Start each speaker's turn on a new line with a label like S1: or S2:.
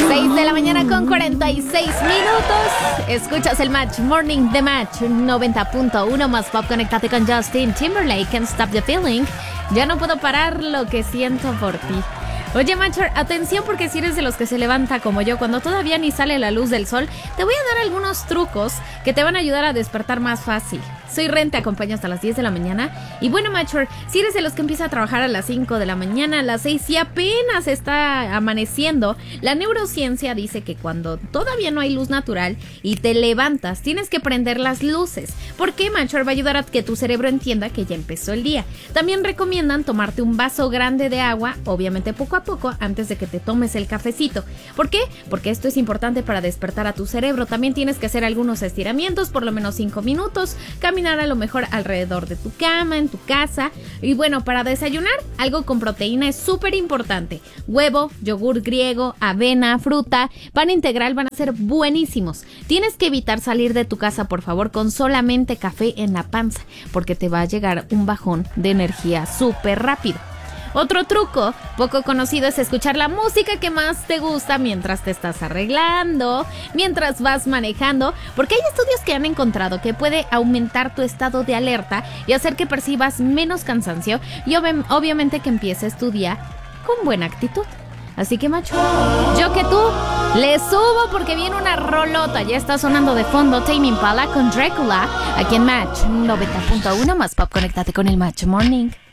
S1: 6 de la mañana con 46 minutos. Escuchas el Match Morning de Match 90.1 más pop. Conéctate con Justin Timberlake. Can't Stop the Feeling. Ya no puedo parar lo que siento por ti. Oye, Matcher, atención, porque si eres de los que se levanta como yo cuando todavía ni sale la luz del sol, te voy a dar algunos trucos que te van a ayudar a despertar más fácil. Soy Ren, te acompaño hasta las 10 de la mañana. Y bueno, Matcher, si eres de los que empieza a trabajar a las 5 de la mañana, a las 6 y apenas está amaneciendo, la neurociencia dice que cuando todavía no hay luz natural y te levantas, tienes que prender las luces. ¿Por qué, Matcher? Va a ayudar a que tu cerebro entienda que ya empezó el día. También recomiendan tomarte un vaso grande de agua, obviamente poco a poco, antes de que te tomes el cafecito. ¿Por qué? Porque esto es importante para despertar a tu cerebro. También tienes que hacer algunos estiramientos, por lo menos 5 minutos, caminar a lo mejor alrededor de tu cama, en tu casa. Y bueno, para desayunar, algo con proteína es súper importante. Huevo, yogur griego, avena, fruta, pan integral van a ser buenísimos. Tienes que evitar salir de tu casa, por favor, con solamente café en la panza, porque te va a llegar un bajón de energía súper rápido. Otro truco poco conocido es escuchar la música que más te gusta mientras te estás arreglando, mientras vas manejando, porque hay estudios que han encontrado que puede aumentar tu estado de alerta y hacer que percibas menos cansancio y obviamente que empieces tu día con buena actitud. Así que, macho, yo que tú le subo porque viene una rolota. Ya está sonando de fondo Tame Impala con Dracula aquí en Match 90.1 más pop. Conéctate con el Match Morning.